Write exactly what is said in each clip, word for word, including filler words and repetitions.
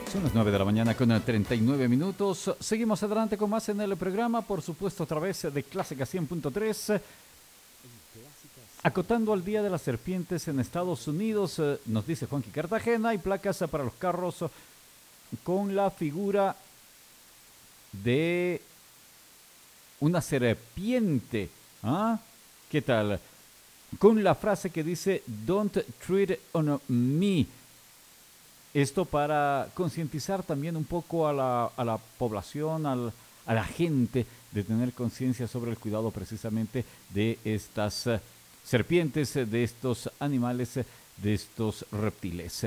Son las nueve de la mañana con treinta y nueve minutos. Seguimos adelante con más en el programa, por supuesto, a través de Clásica cien punto tres. Acotando al Día de las Serpientes en Estados Unidos, eh, nos dice Juanqui Cartagena, hay placas para los carros con la figura de una serpiente. ¿Ah? ¿Qué tal? Con la frase que dice, "Don't treat on me". Esto para concientizar también un poco a la, a la población, al, a la gente, de tener conciencia sobre el cuidado precisamente de estas uh, serpientes, de estos animales, de estos reptiles.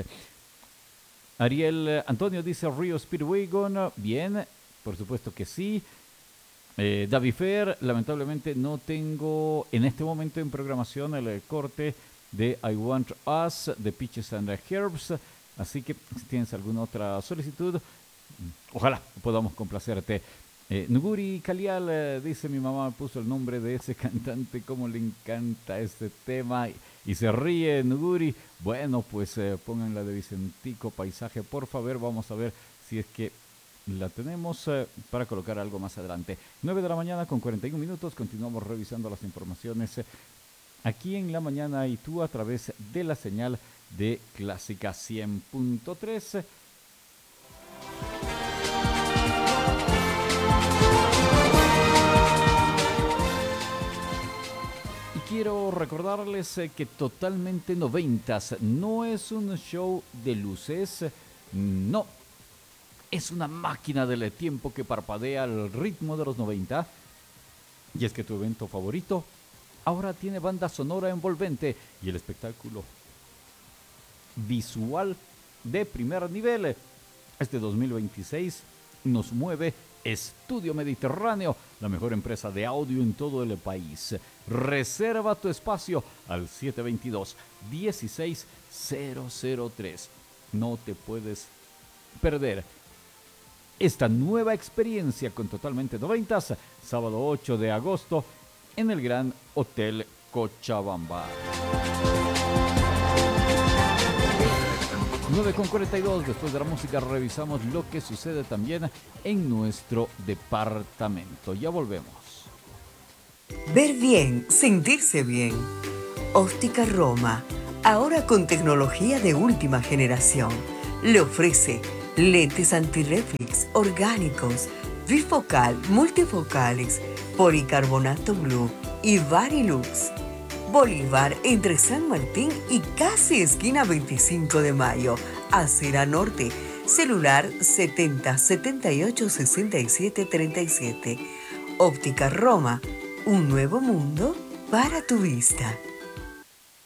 Ariel Antonio dice Río Speedwagon, bien, por supuesto que sí. Eh, David Fer, lamentablemente no tengo en este momento en programación el, el corte de I Want Us, de Peaches and Herbs. Así que si tienes alguna otra solicitud, ojalá podamos complacerte. Eh, Nuguri Calial eh, dice, mi mamá me puso el nombre de ese cantante, cómo le encanta este tema. Y, y se ríe Nuguri. Bueno, pues eh, pongan la de Vicentico Paisaje, por favor. Vamos a ver si es que la tenemos eh, para colocar algo más adelante. nueve de la mañana con cuarenta y un minutos. Continuamos revisando las informaciones eh, aquí en La Mañana y tú a través de la señal de Clásica cien punto tres. Y quiero recordarles eh, que Totalmente Noventas no es un show de luces, no. Es una máquina del tiempo que parpadea al ritmo de los noventa. Y es que tu evento favorito ahora tiene banda sonora envolvente y el espectáculo visual de primer nivel. Este dos mil veintiséis nos mueve Estudio Mediterráneo, la mejor empresa de audio en todo el país. Reserva tu espacio al siete dos dos, uno seis cero cero tres. No te puedes perder esta nueva experiencia con Totalmente Noventas, sábado ocho de agosto en el Gran Hotel Cochabamba. nueve con cuarenta y dos, después de la música revisamos lo que sucede también en nuestro departamento. Ya volvemos. Ver bien, sentirse bien. Óptica Roma, ahora con tecnología de última generación. Le ofrece lentes antirreflex orgánicos, bifocal, multifocales, policarbonato blue y Varilux. Bolívar entre San Martín y casi esquina veinticinco de mayo, Acera Norte. Celular setenta, setenta y ocho, sesenta y siete, treinta y siete. Óptica Roma, un nuevo mundo para tu vista.